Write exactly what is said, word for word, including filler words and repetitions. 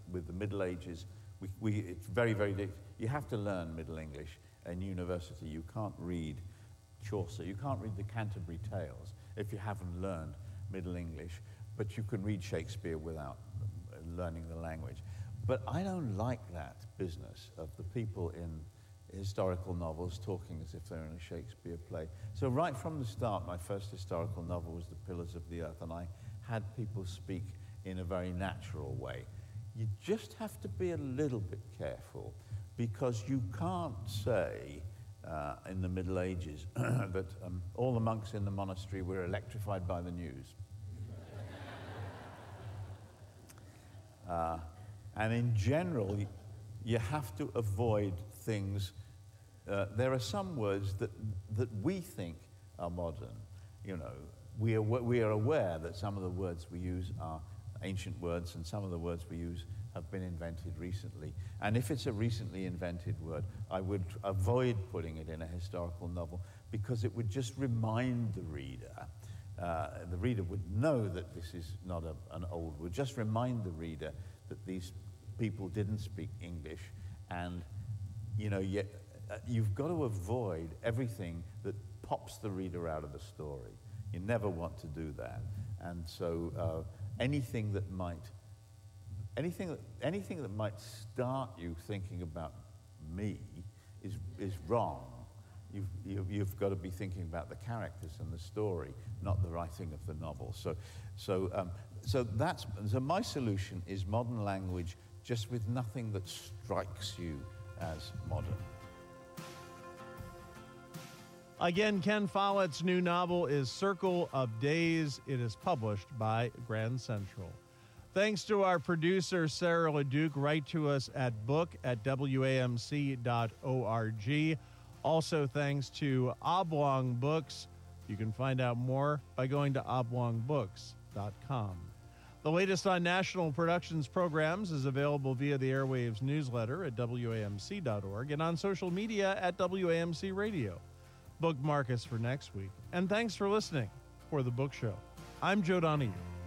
with the Middle Ages. We, we, it's very, very difficult. You have to learn Middle English in university. You can't read Chaucer. You can't read the Canterbury Tales if you haven't learned Middle English, but you can read Shakespeare without learning the language. But I don't like that business of the people in historical novels talking as if they're in a Shakespeare play. So right from the start, my first historical novel was The Pillars of the Earth, and I had people speak in a very natural way. You just have to be a little bit careful, because you can't say uh, in the Middle Ages that um, all the monks in the monastery were electrified by the news. uh, and in general, you have to avoid things. Uh, there are some words that, that we think are modern. You know, we are, we are aware that some of the words we use are ancient words, and some of the words we use have been invented recently. And if it's a recently invented word, I would avoid putting it in a historical novel, because it would just remind the reader, uh, the reader would know that this is not a, an old word, just remind the reader that these people didn't speak English, and you know, yet, uh, you've got to avoid everything that pops the reader out of the story. You never want to do that. And so uh, anything that might Anything that, anything that might start you thinking about me is, is wrong. You've, you've, you've got to be thinking about the characters and the story, not the writing of the novel. So, so, um, so, that's, so my solution is modern language, just with nothing that strikes you as modern. Again, Ken Follett's new novel is Circle of Days. It is published by Grand Central. Thanks to our producer, Sarah LeDuc. Write to us at book at W A M C dot org. Also, thanks to Oblong Books. You can find out more by going to oblong books dot com. The latest on National Productions programs is available via the Airwaves newsletter at W A M C dot org and on social media at W A M C Radio. Bookmark us for next week. And thanks for listening for The Book Show. I'm Joe Donahue.